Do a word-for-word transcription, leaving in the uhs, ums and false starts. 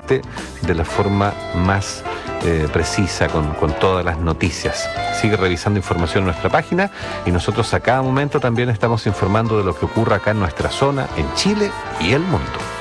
informarte de la forma más eh, precisa, con, con todas las noticias. Sigue revisando información en nuestra página y nosotros a cada momento también estamos informando de lo que ocurre acá en nuestra zona, en Chile y el mundo.